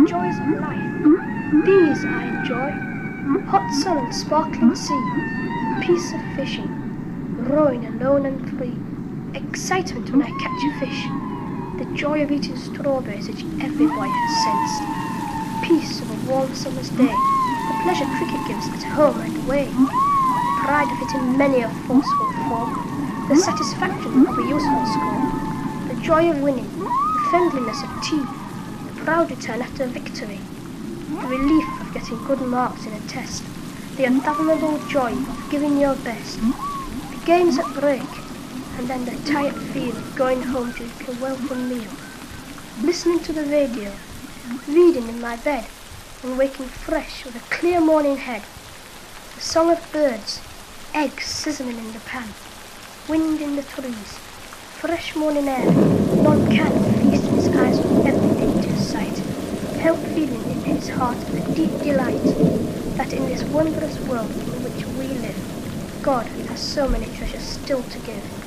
joys of life. These I enjoy. Hot sun and sparkling sea, peace of fishing, rowing alone and free, excitement when I catch a fish, the joy of eating strawberries which every boy has sensed, peace of a warm summer's day, the pleasure cricket gives at home and away, the pride of hitting many a forceful four, the satisfaction of a useful score, the joy of winning, the friendliness of tea, the proud return after victory, the relief of getting good marks in a test, the unfathomable joy of giving your best, the games at break, and then the tired feel of going home to eat a welcome meal, listening to the radio, reading in my bed, and waking fresh with a clear morning head, the song of birds, eggs sizzling in the pan, wind in the trees, fresh morning air. None can feast his eyes on every dainty sight, help feeling in his heart the deep delight that in this wondrous world in which we live, God has so many treasures still to give.